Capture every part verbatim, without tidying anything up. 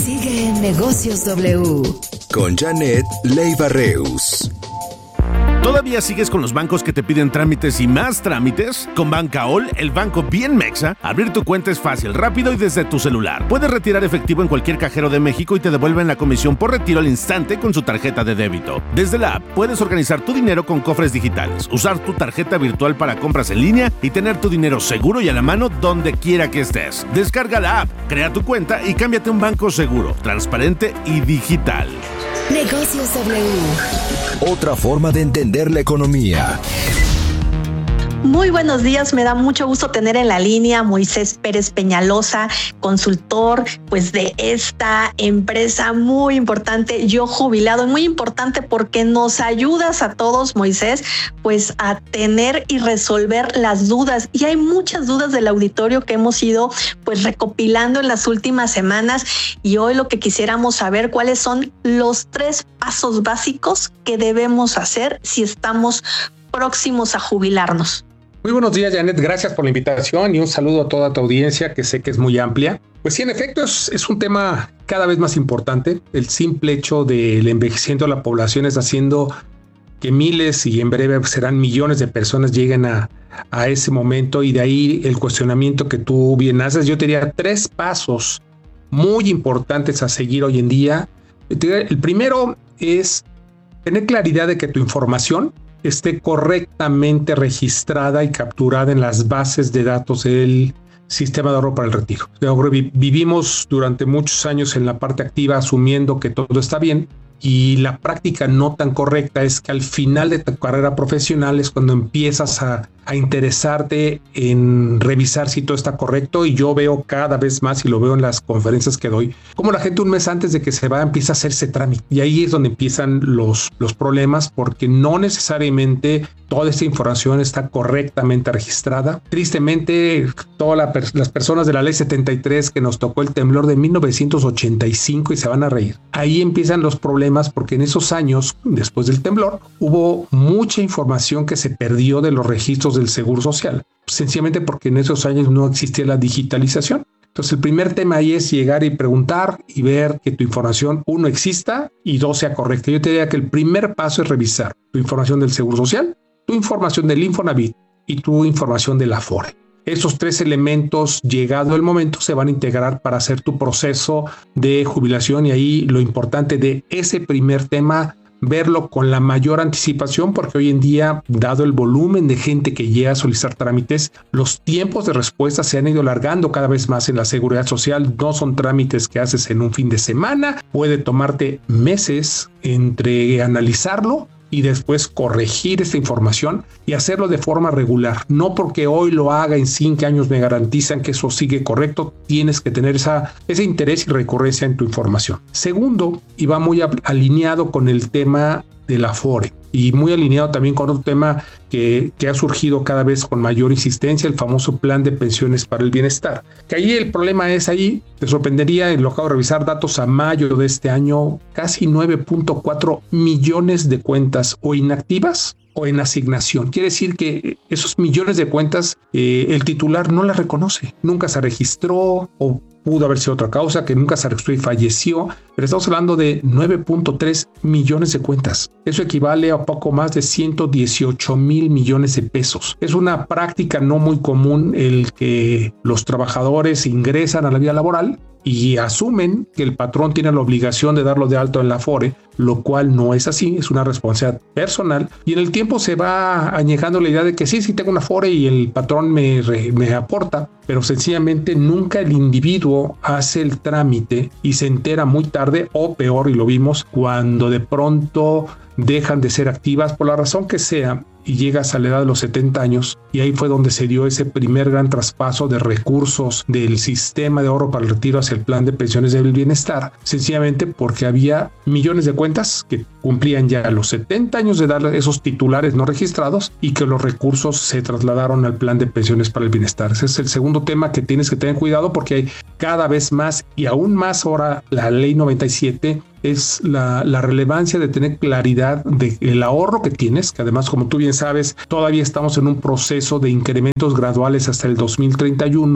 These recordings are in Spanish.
Sigue en Negocios W con Janet Leiva Reus. ¿Todavía sigues con los bancos que te piden trámites y más trámites? Con Bancaol, el banco bien mexa, abrir tu cuenta es fácil, rápido y desde tu celular. Puedes retirar efectivo en cualquier cajero de México y te devuelven la comisión por retiro al instante con su tarjeta de débito. Desde la app puedes organizar tu dinero con cofres digitales, usar tu tarjeta virtual para compras en línea y tener tu dinero seguro y a la mano donde quiera que estés. Descarga la app, crea tu cuenta y cámbiate a un banco seguro, transparente y digital. Negocios W. Otra forma de entender la economía. Muy buenos días, me da mucho gusto tener en la línea Moisés Pérez Peñalosa, consultor pues de esta empresa muy importante, Yo Jubilado, muy importante porque nos ayudas a todos, Moisés, pues a tener y resolver las dudas, y hay muchas dudas del auditorio que hemos ido pues recopilando en las últimas semanas, y hoy lo que quisiéramos saber cuáles son los tres pasos básicos que debemos hacer si estamos próximos a jubilarnos. Muy buenos días, Janet. Gracias por la invitación y un saludo a toda tu audiencia, que sé que es muy amplia. Pues sí, en efecto, es, es un tema cada vez más importante. El simple hecho del envejecimiento de la población está haciendo que miles y en breve serán millones de personas lleguen a, a ese momento, y de ahí el cuestionamiento que tú bien haces. Yo te diría tres pasos muy importantes a seguir hoy en día. El primero es tener claridad de que tu información esté correctamente registrada y capturada en las bases de datos del sistema de ahorro para el retiro. Vivimos durante muchos años en la parte activa asumiendo que todo está bien, y la práctica no tan correcta es que al final de tu carrera profesional es cuando empiezas a, a interesarte en revisar si todo está correcto. Y yo veo cada vez más, y lo veo en las conferencias que doy, como la gente un mes antes de que se va empieza a hacerse trámite, y ahí es donde empiezan los, los problemas, porque no necesariamente toda esta información está correctamente registrada. Tristemente, todas la, las personas de la ley setenta y tres que nos tocó el temblor de mil novecientos ochenta y cinco, y se van a reír, ahí empiezan los problemas, porque en esos años, después del temblor, hubo mucha información que se perdió de los registros del Seguro Social, sencillamente porque en esos años no existía la digitalización. Entonces, el primer tema ahí es llegar y preguntar y ver que tu información, uno, exista, y dos, sea correcta. Yo te diría que el primer paso es revisar tu información del Seguro Social, tu información del Infonavit y tu información del Afore. Esos tres elementos, llegado el momento, se van a integrar para hacer tu proceso de jubilación, y ahí lo importante de ese primer tema, verlo con la mayor anticipación, porque hoy en día, dado el volumen de gente que llega a solicitar trámites, los tiempos de respuesta se han ido alargando cada vez más en la Seguridad Social. No son trámites que haces en un fin de semana, puede tomarte meses entre analizarlo y después corregir esta información y hacerlo de forma regular. No porque hoy lo haga en cinco años me garantizan que eso sigue correcto. Tienes que tener esa, ese interés y recurrencia en tu información. Segundo, y va muy alineado con el tema del Afore, y muy alineado también con otro tema que, que ha surgido cada vez con mayor insistencia, el famoso plan de pensiones para el bienestar. Que ahí el problema es, ahí te sorprendería, lo acabo de revisar, datos a mayo de este año, casi nueve punto cuatro millones de cuentas o inactivas o en asignación. Quiere decir que esos millones de cuentas, eh, el titular no las reconoce, nunca se registró, o pudo haber sido otra causa, que nunca se registró y falleció, pero estamos hablando de nueve punto tres millones de cuentas. Eso equivale a poco más de ciento dieciocho mil millones de pesos. Es una práctica no muy común el que los trabajadores ingresan a la vida laboral y asumen que el patrón tiene la obligación de darlo de alto en la Afore, lo cual no es así, es una responsabilidad personal, y en el tiempo se va añejando la idea de que sí, sí tengo una Afore y el patrón me, me aporta, pero sencillamente nunca el individuo hace el trámite y se entera muy tarde, o peor, y lo vimos, cuando de pronto dejan de ser activas por la razón que sea, y llegas a la edad de los setenta años, y ahí fue donde se dio ese primer gran traspaso de recursos del sistema de ahorro para el retiro hacia el plan de pensiones del bienestar, sencillamente porque había millones de cuentas que cumplían ya los setenta años de edad, esos titulares no registrados, y que los recursos se trasladaron al plan de pensiones para el bienestar. Ese es el segundo tema que tienes que tener cuidado, porque hay cada vez más, y aún más ahora, la ley noventa y siete es la, la relevancia de tener claridad del ahorro que tienes, que además, como tú bien sabes, todavía estamos en un proceso de incrementos graduales hasta el dos mil treinta y uno,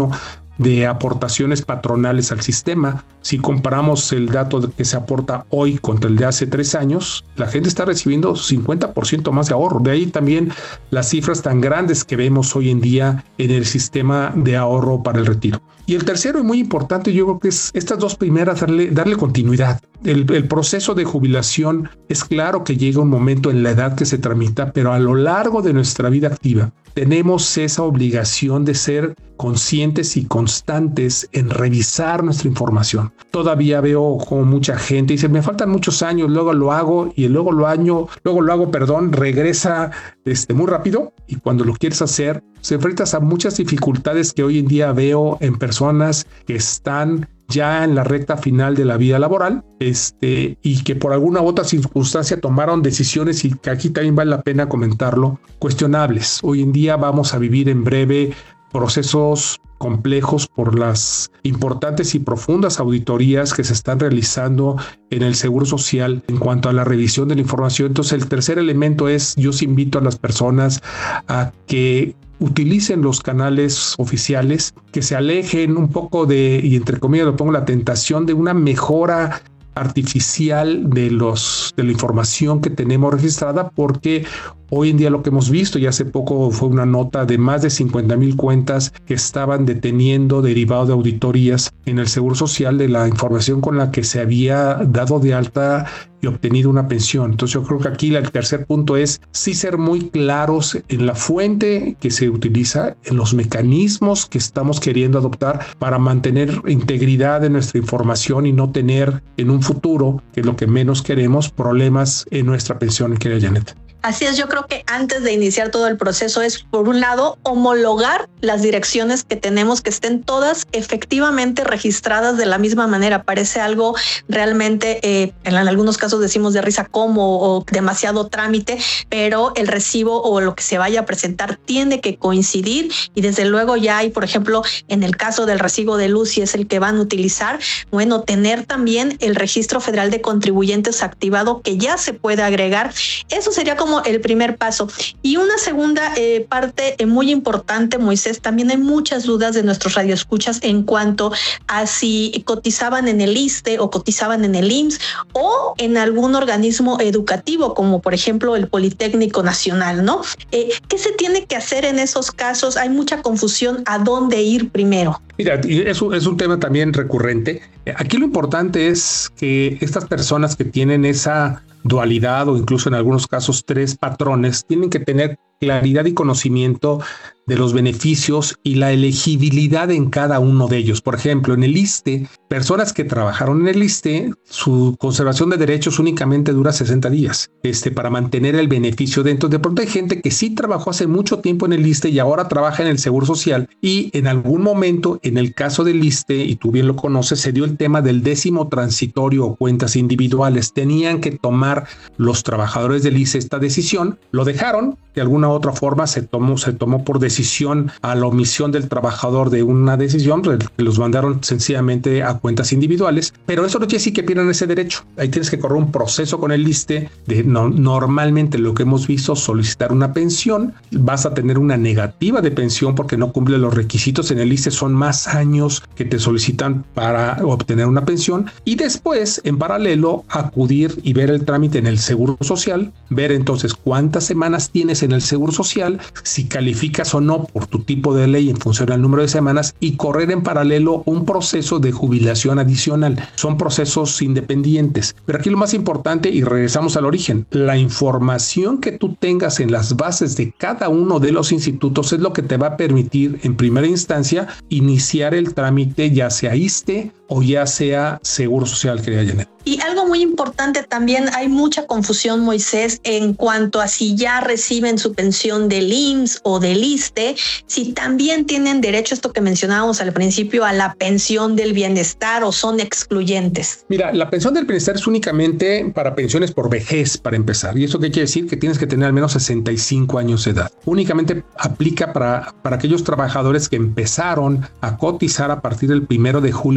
de aportaciones patronales al sistema. Si comparamos el dato que se aporta hoy contra el de hace tres años, la gente está recibiendo cincuenta por ciento más de ahorro. De ahí también las cifras tan grandes que vemos hoy en día en el sistema de ahorro para el retiro. Y el tercero y muy importante, yo creo que es estas dos primeras, darle, darle continuidad. El, el proceso de jubilación es claro que llega un momento en la edad que se tramita, pero a lo largo de nuestra vida activa tenemos esa obligación de ser conscientes y constantes en revisar nuestra información. Todavía veo como mucha gente dice, me faltan muchos años, luego lo hago y luego lo año, luego lo hago, perdón, regresa este, muy rápido, y cuando lo quieres hacer, se enfrentas a muchas dificultades que hoy en día veo en personas que están ya en la recta final de la vida laboral, este, y que por alguna u otra circunstancia tomaron decisiones, y que aquí también vale la pena comentarlo, cuestionables. Hoy en día vamos a vivir en breve procesos complejos por las importantes y profundas auditorías que se están realizando en el Seguro Social en cuanto a la revisión de la información. Entonces, el tercer elemento es, yo os invito a las personas a que utilicen los canales oficiales, que se alejen un poco de, y entre comillas lo pongo, la tentación de una mejora artificial de los de la información que tenemos registrada, porque hoy en día lo que hemos visto, y hace poco fue una nota de más de cincuenta mil cuentas que estaban deteniendo derivado de auditorías en el Seguro Social de la información con la que se había dado de alta y obtenido una pensión. Entonces yo creo que aquí el tercer punto es sí ser muy claros en la fuente que se utiliza, en los mecanismos que estamos queriendo adoptar para mantener integridad de nuestra información y no tener en un futuro, que es lo que menos queremos, problemas en nuestra pensión, querida Janet. Así es, yo creo que antes de iniciar todo el proceso es, por un lado, homologar las direcciones que tenemos, que estén todas efectivamente registradas de la misma manera. Parece algo realmente, eh, en algunos casos decimos de risa como o demasiado trámite, pero el recibo o lo que se vaya a presentar tiene que coincidir, y desde luego ya hay, por ejemplo, en el caso del recibo de luz, si es el que van a utilizar, bueno, tener también el Registro Federal de Contribuyentes activado, que ya se puede agregar. Eso sería como el primer paso. Y una segunda eh, parte eh, muy importante, Moisés, también hay muchas dudas de nuestros radioescuchas en cuanto a si cotizaban en el ISSSTE o cotizaban en el I M S S o en algún organismo educativo, como por ejemplo el Politécnico Nacional, ¿no? Eh, ¿Qué se tiene que hacer en esos casos? Hay mucha confusión a dónde ir primero. Mira, eso es un tema también recurrente. Aquí lo importante es que estas personas que tienen esa dualidad o incluso en algunos casos tres patrones tienen que tener claridad y conocimiento de los beneficios y la elegibilidad en cada uno de ellos. Por ejemplo, en el ISSSTE, personas que trabajaron en el ISSSTE, su conservación de derechos únicamente dura sesenta días este, para mantener el beneficio dentro. De pronto hay gente que sí trabajó hace mucho tiempo en el ISSSTE y ahora trabaja en el Seguro Social, y en algún momento, en el caso del ISSSTE, y tú bien lo conoces, se dio el tema del décimo transitorio o cuentas individuales. Tenían que tomar los trabajadores del ISSSTE esta decisión, lo dejaron, de alguna u otra forma se tomó, se tomó por decisión a la omisión del trabajador de una decisión, pues, los mandaron sencillamente a cuentas individuales, pero eso no quiere decir que pierdan ese derecho. Ahí tienes que correr un proceso con el ISSSTE de no, normalmente lo que hemos visto, solicitar una pensión, vas a tener una negativa de pensión porque no cumple los requisitos. En el ISSSTE son más años que te solicitan para obtener una pensión, y después en paralelo acudir y ver el trámite en el Seguro Social, ver entonces cuántas semanas tienes en el Seguro Social, si calificas o no por tu tipo de ley en función al número de semanas, y correr en paralelo un proceso de jubilación adicional. Son procesos independientes, pero aquí lo más importante, y regresamos al origen, la información que tú tengas en las bases de cada uno de los institutos es lo que te va a permitir en primera instancia iniciar el trámite, ya sea ISSSTE o ya sea Seguro Social, querida Janet. Y algo muy importante también, hay mucha confusión, Moisés, en cuanto a si ya reciben su pensión del I M S S o del ISSSTE, si también tienen derecho, esto que mencionábamos al principio, a la pensión del bienestar, o son excluyentes. Mira, la pensión del bienestar es únicamente para pensiones por vejez, para empezar. ¿Y eso qué quiere decir? Que tienes que tener al menos sesenta y cinco años de edad. Únicamente aplica para, para aquellos trabajadores que empezaron a cotizar a partir del primero de julio de noventa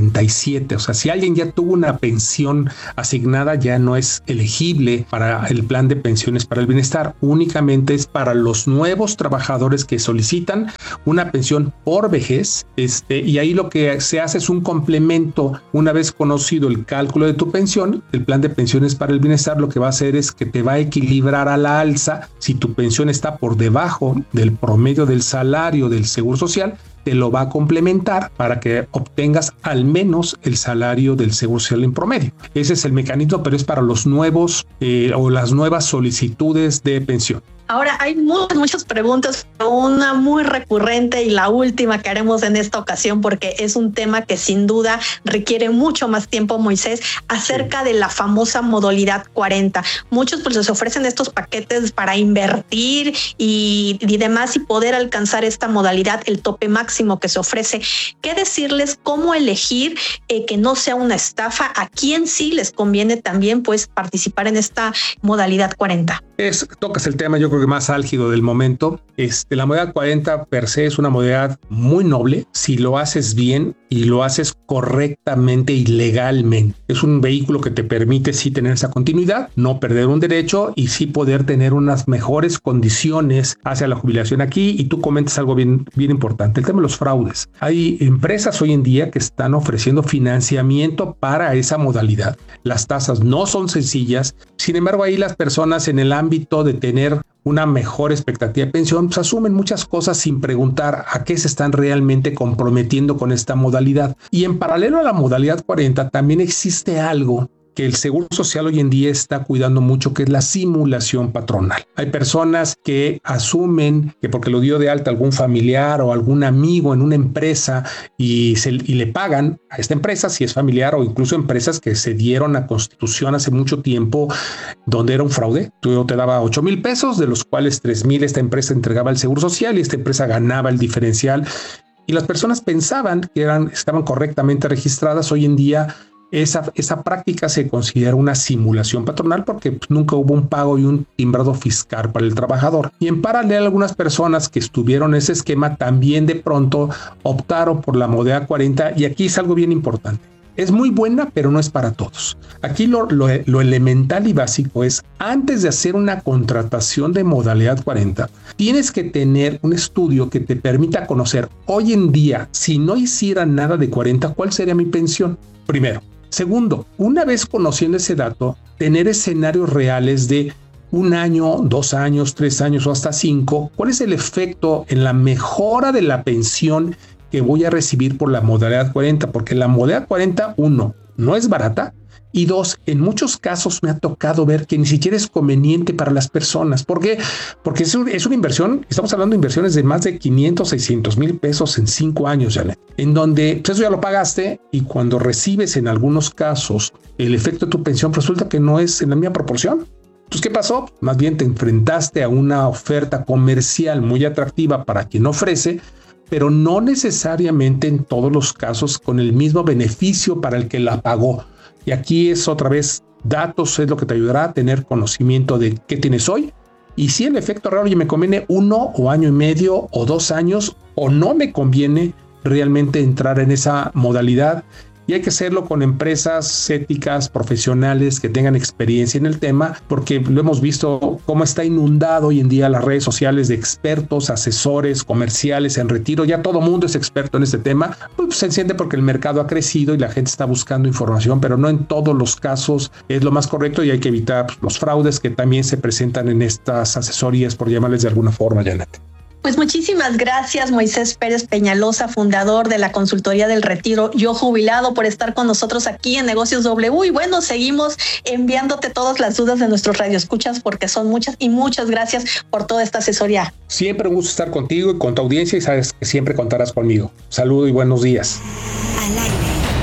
cuarenta y siete. O sea, si alguien ya tuvo una pensión asignada, ya no es elegible para el plan de pensiones para el bienestar. Únicamente es para los nuevos trabajadores que solicitan una pensión por vejez. Este, y ahí lo que se hace es un complemento. Una vez conocido el cálculo de tu pensión, el plan de pensiones para el bienestar lo que va a hacer es que te va a equilibrar a la alza. Si tu pensión está por debajo del promedio del salario del Seguro Social, te lo va a complementar para que obtengas al menos el salario del Seguro Social en promedio. Ese es el mecanismo, pero es para los nuevos eh, o las nuevas solicitudes de pensión. Ahora hay muchas, muchas preguntas, una muy recurrente y la última que haremos en esta ocasión, porque es un tema que sin duda requiere mucho más tiempo, Moisés, acerca sí. de la famosa modalidad cuarenta. Muchos pues les ofrecen estos paquetes para invertir y, y demás y poder alcanzar esta modalidad, el tope máximo que se ofrece. ¿Qué decirles? ¿Cómo elegir eh, que no sea una estafa? ¿A quién sí les conviene también pues participar en esta modalidad cuarenta? Es, tocas el tema, yo creo que más álgido del momento. Este, la modalidad cuarenta per se es una modalidad muy noble si lo haces bien y lo haces correctamente y legalmente. Es un vehículo que te permite sí tener esa continuidad, no perder un derecho y sí poder tener unas mejores condiciones hacia la jubilación aquí. Y tú comentas algo bien, bien importante, el tema de los fraudes. Hay empresas hoy en día que están ofreciendo financiamiento para esa modalidad. Las tasas no son sencillas, sin embargo ahí las personas en el ámbito de tener una mejor expectativa de pensión, pues asumen muchas cosas sin preguntar a qué se están realmente comprometiendo con esta modalidad. Y en paralelo a la modalidad cuarenta también existe algo que el Seguro Social hoy en día está cuidando mucho, que es la simulación patronal. Hay personas que asumen que porque lo dio de alta algún familiar o algún amigo en una empresa y, se, y le pagan a esta empresa, si es familiar, o incluso empresas que se dieron a Constitución hace mucho tiempo donde era un fraude. Tú te daba ocho mil pesos, de los cuales tres mil esta empresa entregaba al Seguro Social y esta empresa ganaba el diferencial. Y las personas pensaban que eran, estaban correctamente registradas. Hoy en día Esa, esa práctica se considera una simulación patronal porque pues, nunca hubo un pago y un timbrado fiscal para el trabajador. Y en paralelo, algunas personas que estuvieron en ese esquema también de pronto optaron por la modalidad cuarenta. Y aquí es algo bien importante. Es muy buena, pero no es para todos. Aquí lo, lo, lo elemental y básico es, antes de hacer una contratación de modalidad cuarenta, tienes que tener un estudio que te permita conocer hoy en día, si no hiciera nada de cuarenta, ¿cuál sería mi pensión? Primero. Segundo, una vez conociendo ese dato, tener escenarios reales de un año, dos años, tres años o hasta cinco. ¿Cuál es el efecto en la mejora de la pensión que voy a recibir por la modalidad cuarenta? Porque la modalidad cuarenta, uno, no es barata. Y dos, en muchos casos me ha tocado ver que ni siquiera es conveniente para las personas. ¿Por qué? Porque es, un, es una inversión, estamos hablando de inversiones de más de quinientos, seiscientos mil pesos en cinco años, Janet, en donde pues eso ya lo pagaste y cuando recibes en algunos casos el efecto de tu pensión resulta que no es en la misma proporción. Entonces, ¿qué pasó? Más bien te enfrentaste a una oferta comercial muy atractiva para quien ofrece, pero no necesariamente en todos los casos con el mismo beneficio para el que la pagó. Y aquí es otra vez, datos es lo que te ayudará a tener conocimiento de qué tienes hoy. Y si el efecto real, oye, me conviene uno o año y medio o dos años, o no me conviene realmente entrar en esa modalidad. Y hay que hacerlo con empresas éticas, profesionales que tengan experiencia en el tema, porque lo hemos visto cómo está inundado hoy en día las redes sociales de expertos, asesores, comerciales en retiro. Ya todo mundo es experto en este tema. Pues se entiende porque el mercado ha crecido y la gente está buscando información, pero no en todos los casos es lo más correcto y hay que evitar los fraudes que también se presentan en estas asesorías, por llamarles de alguna forma, Janet. Pues muchísimas gracias, Moisés Pérez Peñalosa, fundador de la Consultoría del Retiro Yo Jubilado, por estar con nosotros aquí en Negocios W. Y bueno, seguimos enviándote todas las dudas de nuestros radioescuchas porque son muchas, y muchas gracias por toda esta asesoría. Siempre un gusto estar contigo y con tu audiencia y sabes que siempre contarás conmigo. Saludo y buenos días. Al aire.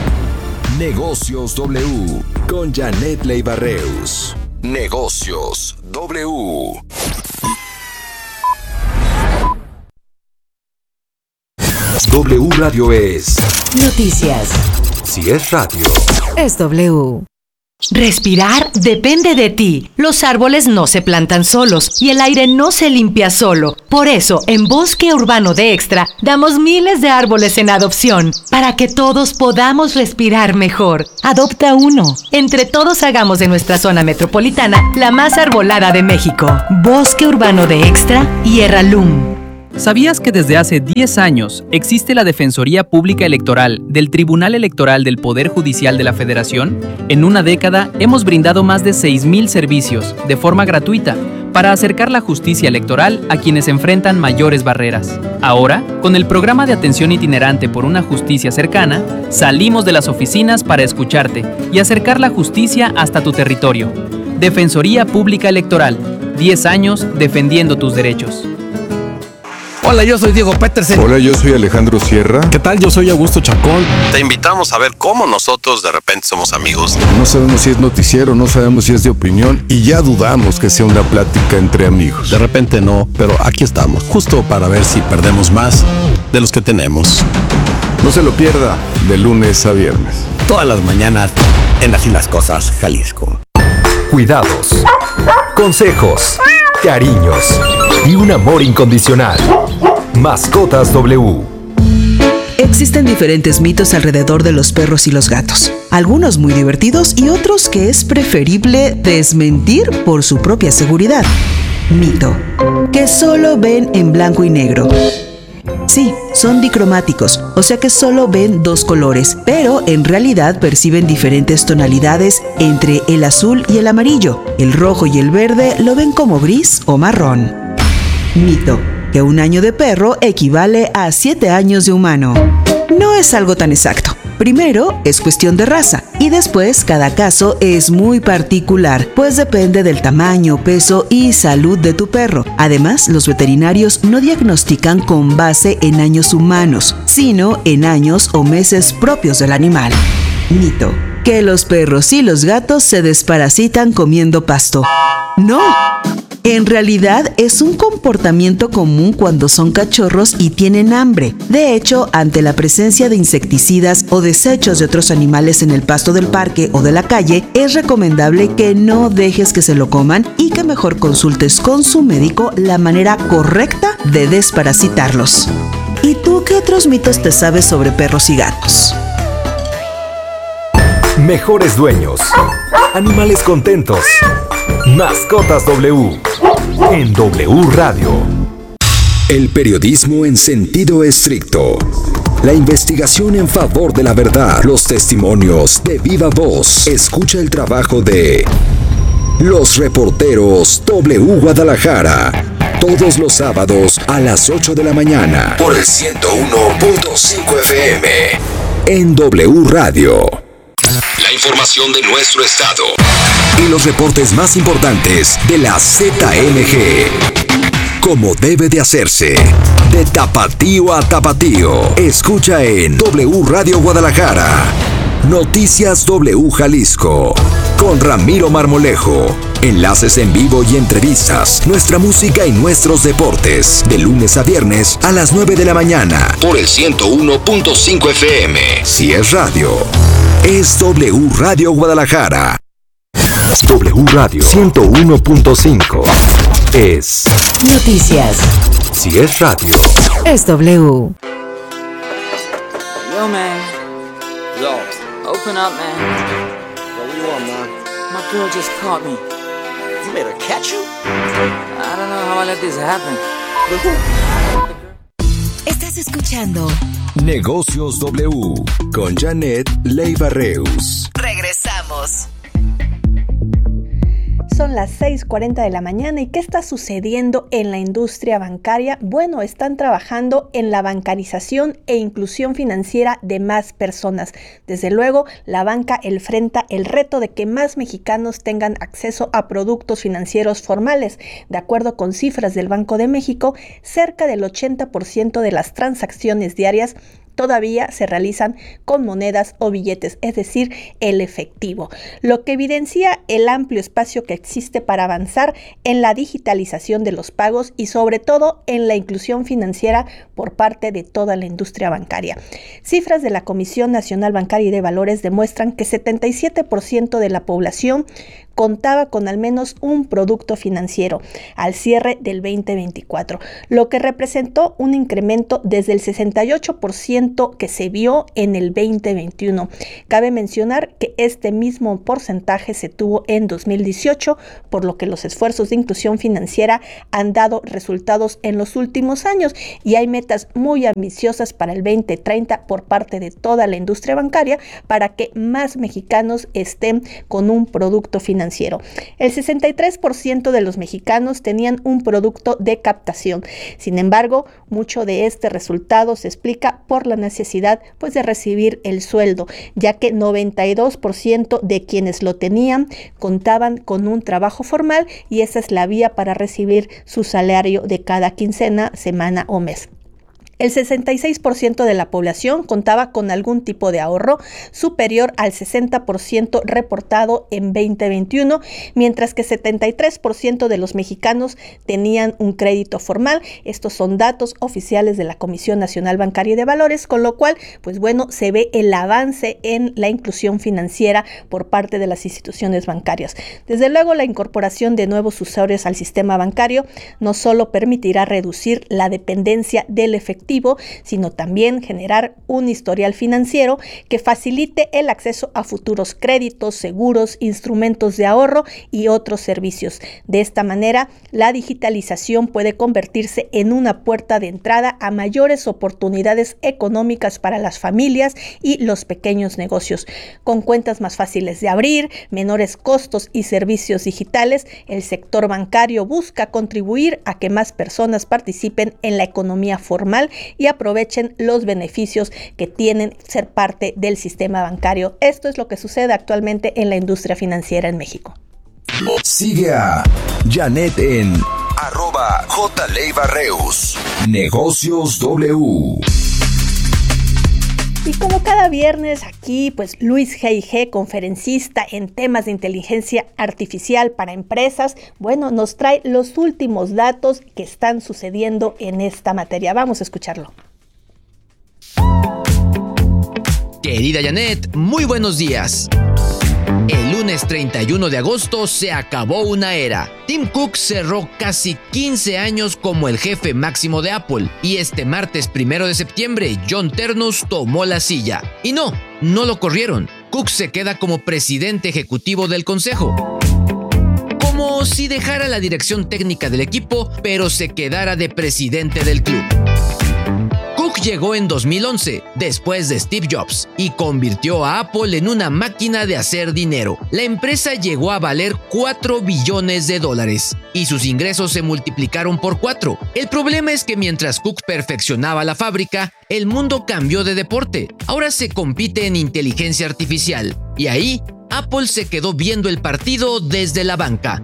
Negocios W con Janet Leiva-Reus. Negocios W. W Radio es noticias. Si es radio, Es W. Respirar depende de ti. Los árboles no se plantan solos y el aire no se limpia solo. Por eso, en Bosque Urbano de Extra, damos miles de árboles en adopción para que todos podamos respirar mejor. Adopta uno. Entre todos hagamos de nuestra zona metropolitana la más arbolada de México. Bosque Urbano de Extra y Erralum. ¿Sabías que desde hace diez años existe la Defensoría Pública Electoral del Tribunal Electoral del Poder Judicial de la Federación? En una década hemos brindado más de seis mil servicios de forma gratuita para acercar la justicia electoral a quienes enfrentan mayores barreras. Ahora, con el programa de atención itinerante por una justicia cercana, salimos de las oficinas para escucharte y acercar la justicia hasta tu territorio. Defensoría Pública Electoral, diez años defendiendo tus derechos. Hola, yo soy Diego Petersen. Hola, yo soy Alejandro Sierra. ¿Qué tal? Yo soy Augusto Chacón. Te invitamos a ver cómo nosotros de repente somos amigos. No sabemos si es noticiero, no sabemos si es de opinión y ya dudamos que sea una plática entre amigos. De repente no, pero aquí estamos, justo para ver si perdemos más de los que tenemos. No se lo pierda, de lunes a viernes. Todas las mañanas en Así las Cosas, Jalisco. Cuidados, consejos, cariños y un amor incondicional. Mascotas W. Existen diferentes mitos alrededor de los perros y los gatos. Algunos muy divertidos y otros que es preferible desmentir por su propia seguridad. Mito: que solo ven en blanco y negro. Sí, son dicromáticos, o sea que solo ven dos colores, pero en realidad perciben diferentes tonalidades entre el azul y el amarillo. El rojo y el verde lo ven como gris o marrón. Mito: que un año de perro equivale a siete años de humano. No es algo tan exacto. Primero, es cuestión de raza, y después cada caso es muy particular, pues depende del tamaño, peso y salud de tu perro. Además, los veterinarios no diagnostican con base en años humanos, sino en años o meses propios del animal. Mito: que los perros y los gatos se desparasitan comiendo pasto. ¡No! En realidad es un comportamiento común cuando son cachorros y tienen hambre. De hecho, ante la presencia de insecticidas o desechos de otros animales en el pasto del parque o de la calle, es recomendable que no dejes que se lo coman y que mejor consultes con su médico la manera correcta de desparasitarlos. ¿Y tú qué otros mitos te sabes sobre perros y gatos? Mejores dueños. Animales contentos. Mascotas W. En W Radio. El periodismo en sentido estricto. La investigación en favor de la verdad. Los testimonios de viva voz. Escucha el trabajo de los reporteros W Guadalajara. Todos los sábados a las ocho de la mañana. Por el ciento uno punto cinco F M. En W Radio. La información de nuestro estado y los reportes más importantes de la Z M G. Como debe de hacerse. De tapatío a tapatío. Escucha en W Radio Guadalajara. Noticias W Jalisco. Con Ramiro Marmolejo. Enlaces en vivo y entrevistas. Nuestra música y nuestros deportes. De lunes a viernes a las nueve de la mañana. Por el ciento uno punto cinco F M. Si es radio, es W Radio Guadalajara. W Radio ciento uno punto cinco. Es noticias. Si es radio, es W. Yo, man. Yo. Open up, man. Yo, what do you want, man? My girl just caught me. You made her catch you? I don't know how I let this happen. Estás escuchando Negocios W con Janet Leiva Reus. Regresamos. Son las seis cuarenta de la mañana. ¿Y qué está sucediendo en la industria bancaria? Bueno, están trabajando en la bancarización e inclusión financiera de más personas. Desde luego, la banca enfrenta el reto de que más mexicanos tengan acceso a productos financieros formales. De acuerdo con cifras del Banco de México, cerca del ochenta por ciento de las transacciones diarias todavía se realizan con monedas o billetes, es decir, el efectivo, lo que evidencia el amplio espacio que existe para avanzar en la digitalización de los pagos y sobre todo en la inclusión financiera por parte de toda la industria bancaria. Cifras de la Comisión Nacional Bancaria y de Valores demuestran que setenta y siete por ciento de la población contaba con al menos un producto financiero al cierre del veinte veinticuatro, lo que representó un incremento desde el sesenta y ocho por ciento que se vio en el veinte veintiuno. Cabe mencionar que este mismo porcentaje se tuvo en dos mil dieciocho, por lo que los esfuerzos de inclusión financiera han dado resultados en los últimos años y hay metas muy ambiciosas para el veinte treinta por parte de toda la industria bancaria para que más mexicanos estén con un producto financiero. El sesenta y tres por ciento de los mexicanos tenían un producto de captación. Sin embargo, mucho de este resultado se explica por la necesidad pues, de recibir el sueldo, ya que noventa y dos por ciento de quienes lo tenían contaban con un trabajo formal y esa es la vía para recibir su salario de cada quincena, semana o mes. El sesenta y seis por ciento de la población contaba con algún tipo de ahorro superior al sesenta por ciento reportado en veinte veintiuno, mientras que setenta y tres por ciento de los mexicanos tenían un crédito formal. Estos son datos oficiales de la Comisión Nacional Bancaria y de Valores, con lo cual, pues bueno, se ve el avance en la inclusión financiera por parte de las instituciones bancarias. Desde luego, la incorporación de nuevos usuarios al sistema bancario no solo permitirá reducir la dependencia del efectivo, sino también generar un historial financiero que facilite el acceso a futuros créditos, seguros, instrumentos de ahorro y otros servicios. De esta manera, la digitalización puede convertirse en una puerta de entrada a mayores oportunidades económicas para las familias y los pequeños negocios. Con cuentas más fáciles de abrir, menores costos y servicios digitales, el sector bancario busca contribuir a que más personas participen en la economía formal y aprovechen los beneficios que tienen ser parte del sistema bancario. Esto es lo que sucede actualmente en la industria financiera en México. Sigue a Janet en arroba jleivarreus. Negocios W. Y como cada viernes aquí, pues Luis G I G, conferencista en temas de inteligencia artificial para empresas, bueno, nos trae los últimos datos que están sucediendo en esta materia. Vamos a escucharlo. Querida Janet, muy buenos días. El lunes treinta y uno de agosto se acabó una era. Tim Cook cerró casi quince años como el jefe máximo de Apple y este martes primero de septiembre John Ternus tomó la silla. Y no, no lo corrieron. Cook se queda como presidente ejecutivo del consejo. Como si dejara la dirección técnica del equipo, pero se quedara de presidente del club. Cook llegó en dos mil once, después de Steve Jobs, y convirtió a Apple en una máquina de hacer dinero. La empresa llegó a valer cuatro billones de dólares, y sus ingresos se multiplicaron por cuatro. El problema es que mientras Cook perfeccionaba la fábrica, el mundo cambió de deporte. Ahora se compite en inteligencia artificial, y ahí Apple se quedó viendo el partido desde la banca.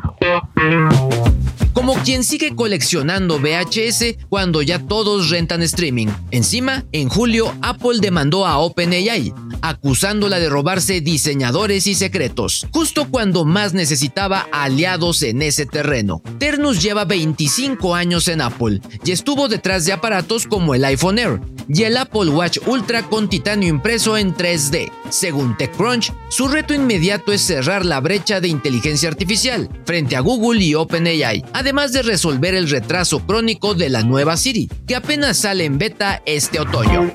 Como quien sigue coleccionando V H S cuando ya todos rentan streaming. Encima, en julio, Apple demandó a OpenAI, acusándola de robarse diseñadores y secretos, justo cuando más necesitaba aliados en ese terreno. Ternus lleva veinticinco años en Apple y estuvo detrás de aparatos como el iPhone Air y el Apple Watch Ultra con titanio impreso en tres D. Según TechCrunch, su reto inmediato es cerrar la brecha de inteligencia artificial frente a Google y OpenAI, además de resolver el retraso crónico de la nueva Siri, que apenas sale en beta este otoño.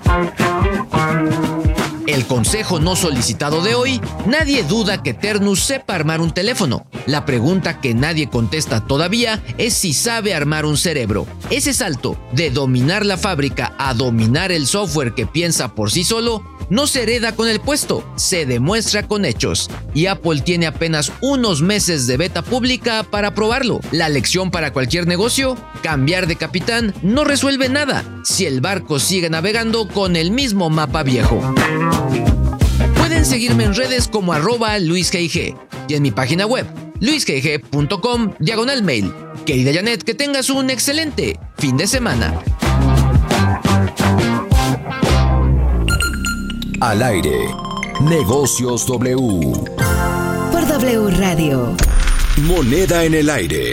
El consejo no solicitado de hoy: nadie duda que Ternus sepa armar un teléfono. La pregunta que nadie contesta todavía es si sabe armar un cerebro. Ese salto de dominar la fábrica a dominar el software que piensa por sí solo no se hereda con el puesto, se demuestra con hechos. Y Apple tiene apenas unos meses de beta pública para probarlo. La lección para cualquier negocio: cambiar de capitán no resuelve nada si el barco sigue navegando con el mismo mapa viejo. Pueden seguirme en redes como arroba luisgig y en mi página web luisgig punto com diagonal mail. Querida Janet, que tengas un excelente fin de semana. Al aire. Negocios W. Por W Radio. Moneda en el aire.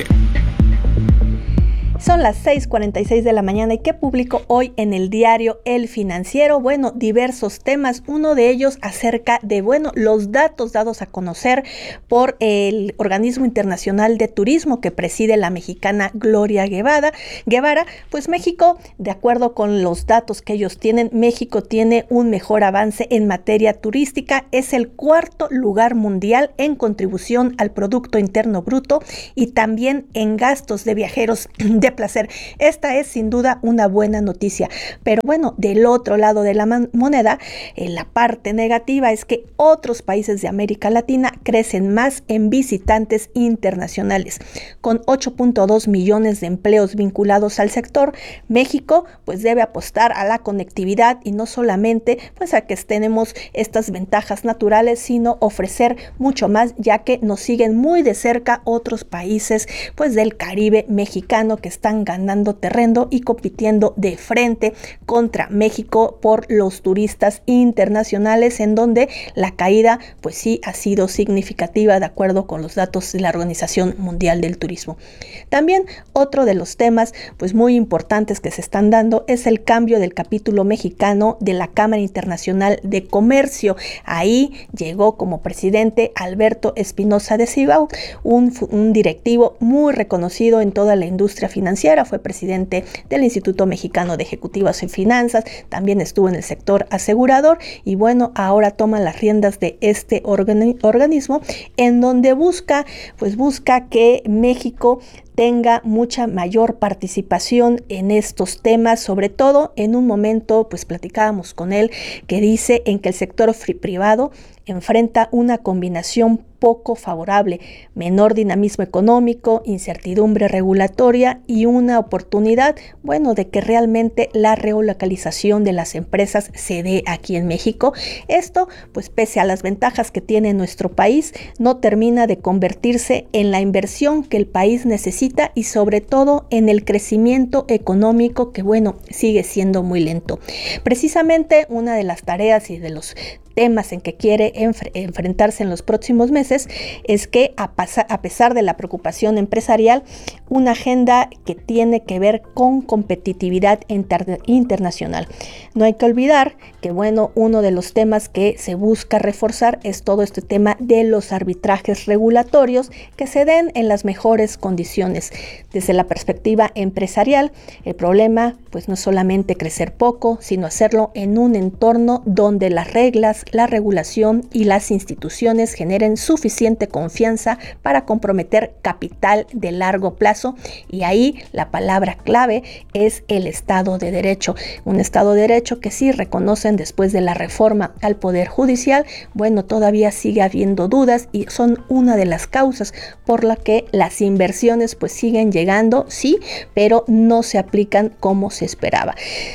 Son las seis cuarenta y seis de la mañana y ¿qué publicó hoy en el diario El Financiero? Bueno, diversos temas, uno de ellos acerca de, bueno, los datos dados a conocer por el Organismo Internacional de Turismo que preside la mexicana Gloria Guevara. Guevara, pues México, de acuerdo con los datos que ellos tienen, México tiene un mejor avance en materia turística, es el cuarto lugar mundial en contribución al Producto Interno Bruto y también en gastos de viajeros de placer. Esta es sin duda una buena noticia, pero bueno, del otro lado de la man- moneda, eh, la parte negativa es que otros países de América Latina crecen más en visitantes internacionales. Con ocho punto dos millones de empleos vinculados al sector, México pues debe apostar a la conectividad y no solamente pues a que tenemos estas ventajas naturales, sino ofrecer mucho más, ya que nos siguen muy de cerca otros países pues del Caribe mexicano que están ganando terreno y compitiendo de frente contra México por los turistas internacionales, en donde la caída pues sí ha sido significativa de acuerdo con los datos de la Organización Mundial del Turismo. También otro de los temas pues muy importantes que se están dando es el cambio del capítulo mexicano de la Cámara Internacional de Comercio. Ahí llegó como presidente Alberto Espinosa de Cibao, un, un directivo muy reconocido en toda la industria financiera. Fue presidente del Instituto Mexicano de Ejecutivas y Finanzas, también estuvo en el sector asegurador y bueno, ahora toma las riendas de este organi- organismo en donde busca, pues busca que México tenga mucha mayor participación en estos temas, sobre todo en un momento, pues platicábamos con él, que dice en que el sector privado enfrenta una combinación poco favorable, menor dinamismo económico, incertidumbre regulatoria y una oportunidad, bueno, de que realmente la relocalización de las empresas se dé aquí en México. Esto, pues pese a las ventajas que tiene nuestro país, no termina de convertirse en la inversión que el país necesita y sobre todo en el crecimiento económico que, bueno, sigue siendo muy lento. Precisamente una de las tareas y de los temas en que quiere enfre- enfrentarse en los próximos meses es que a, pasa- a pesar de la preocupación empresarial, una agenda que tiene que ver con competitividad inter- internacional. No hay que olvidar que, bueno, uno de los temas que se busca reforzar es todo este tema de los arbitrajes regulatorios que se den en las mejores condiciones. Desde la perspectiva empresarial, el problema pues no es solamente crecer poco, sino hacerlo en un entorno donde las reglas, la regulación y las instituciones generen suficiente confianza para comprometer capital de largo plazo, y ahí la palabra clave es el Estado de Derecho, un Estado de Derecho que sí reconocen después de la reforma al Poder Judicial. Bueno, todavía sigue habiendo dudas y son una de las causas por la que las inversiones pues siguen llegando, sí, pero no se aplican como se esperaba.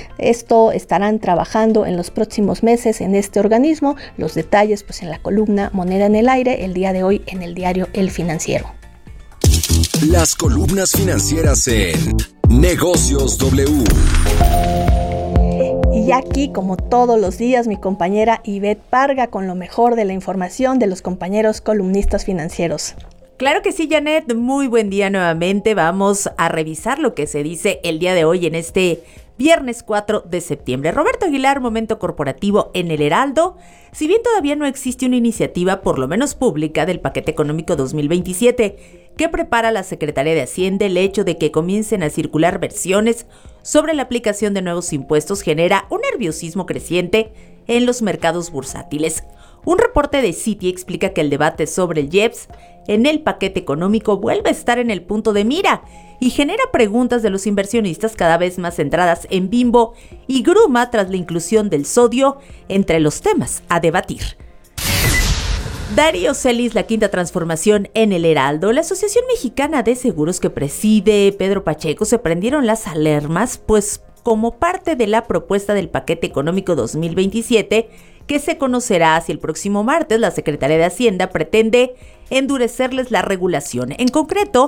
Esto estarán trabajando en los próximos meses en este organismo. Los detalles pues en la columna Moneda en el Aire el día de hoy en el diario El Financiero. Las columnas financieras en Negocios W. Y aquí, como todos los días, mi compañera Ivette Parga con lo mejor de la información de los compañeros columnistas financieros. Claro que sí, Janet, muy buen día nuevamente. Vamos a revisar lo que se dice el día de hoy en este viernes cuatro de septiembre. Roberto Aguilar, momento corporativo en el Heraldo. Si bien todavía no existe una iniciativa, por lo menos pública, del paquete económico dos mil veintisiete que prepara la Secretaría de Hacienda, el hecho de que comiencen a circular versiones sobre la aplicación de nuevos impuestos genera un nerviosismo creciente en los mercados bursátiles. Un reporte de Citi explica que el debate sobre el I E P S en el paquete económico vuelve a estar en el punto de mira y genera preguntas de los inversionistas cada vez más centradas en Bimbo y Gruma tras la inclusión del sodio entre los temas a debatir. Darío Celis, la quinta transformación en el Heraldo. La Asociación Mexicana de Seguros que preside Pedro Pacheco se prendieron las alarmas, pues como parte de la propuesta del paquete económico dos mil veintisiete, que se conocerá hacia el próximo martes, la Secretaría de Hacienda pretende endurecerles la regulación. En concreto,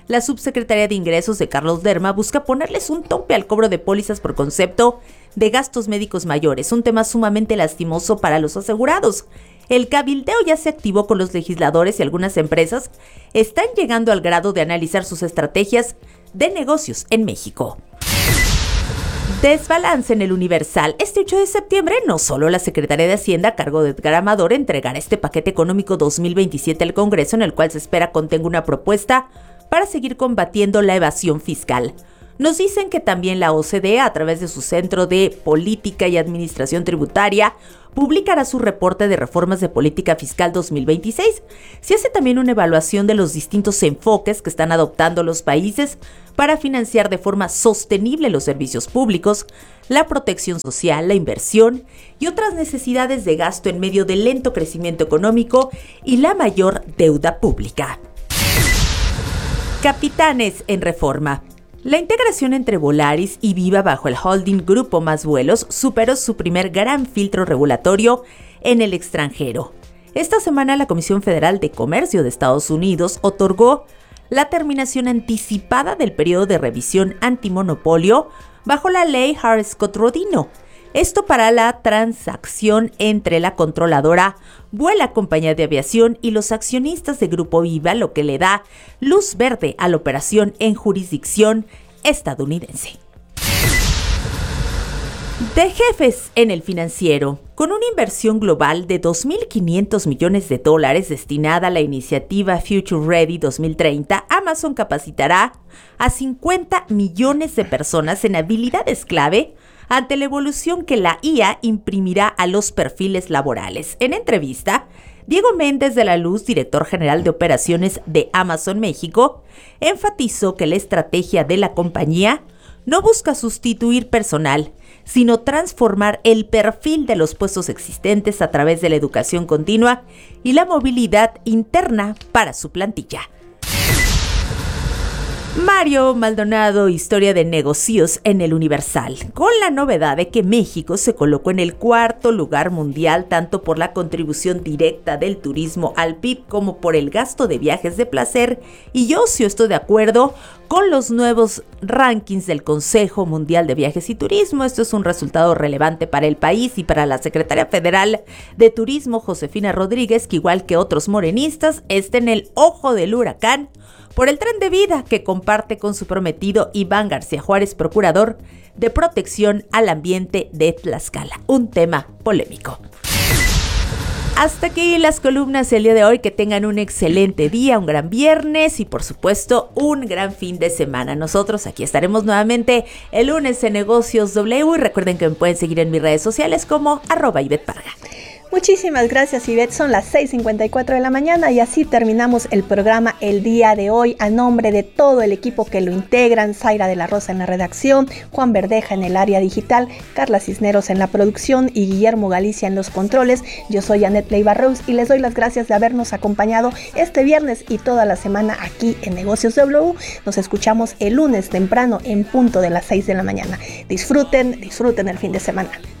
La subsecretaria de Ingresos de Carlos Lerma busca ponerles un tope al cobro de pólizas por concepto de gastos médicos mayores, un tema sumamente lastimoso para los asegurados. El cabildeo ya se activó con los legisladores y algunas empresas están llegando al grado de analizar sus estrategias de negocios en México. Desbalance en el Universal. Este ocho de septiembre, no solo la Secretaría de Hacienda a cargo de Edgar Amador entregará este paquete económico dos mil veintisiete al Congreso, en el cual se espera contenga una propuesta para seguir combatiendo la evasión fiscal. Nos dicen que también la O C D E, a través de su Centro de Política y Administración Tributaria, publicará su reporte de reformas de política fiscal dos mil veintiséis. Se hace también una evaluación de los distintos enfoques que están adoptando los países para financiar de forma sostenible los servicios públicos, la protección social, la inversión y otras necesidades de gasto en medio del lento crecimiento económico y la mayor deuda pública. Capitanes en Reforma. La integración entre Volaris y Viva bajo el holding Grupo Más Vuelos superó su primer gran filtro regulatorio en el extranjero. Esta semana la Comisión Federal de Comercio de Estados Unidos otorgó la terminación anticipada del periodo de revisión antimonopolio bajo la ley Hart-Scott-Rodino. Esto para la transacción entre la controladora Vuela Compañía de Aviación y los accionistas de Grupo Viva, lo que le da luz verde a la operación en jurisdicción estadounidense. De jefes en el financiero. Con una inversión global de dos mil quinientos millones de dólares destinada a la iniciativa Future Ready dos mil treinta, Amazon capacitará a cincuenta millones de personas en habilidades clave ante la evolución que la I A imprimirá a los perfiles laborales. En entrevista, Diego Méndez de la Luz, director general de operaciones de Amazon México, enfatizó que la estrategia de la compañía no busca sustituir personal, sino transformar el perfil de los puestos existentes a través de la educación continua y la movilidad interna para su plantilla. Mario Maldonado, historia de negocios en el Universal, con la novedad de que México se colocó en el cuarto lugar mundial tanto por la contribución directa del turismo al P I B como por el gasto de viajes de placer y ocio. Estoy de acuerdo con los nuevos rankings del Consejo Mundial de Viajes y Turismo. Esto es un resultado relevante para el país y para la Secretaria Federal de Turismo, Josefina Rodríguez, que igual que otros morenistas, está en el ojo del huracán por el tren de vida que comparte con su prometido Iván García Juárez, procurador de protección al ambiente de Tlaxcala. Un tema polémico. Hasta aquí las columnas el día de hoy. Que tengan un excelente día, un gran viernes y por supuesto un gran fin de semana. Nosotros aquí estaremos nuevamente el lunes en Negocios W y recuerden que me pueden seguir en mis redes sociales como arroba Ivette Parga. Muchísimas gracias, Ivette. Son las seis cincuenta y cuatro de la mañana y así terminamos el programa el día de hoy. A nombre de todo el equipo que lo integran, Zaira de la Rosa en la redacción, Juan Verdeja en el área digital, Carla Cisneros en la producción y Guillermo Galicia en los controles. Yo soy Annette Leiva Rose y les doy las gracias de habernos acompañado este viernes y toda la semana aquí en Negocios W. Nos escuchamos el lunes temprano en punto de las seis de la mañana. Disfruten, disfruten el fin de semana.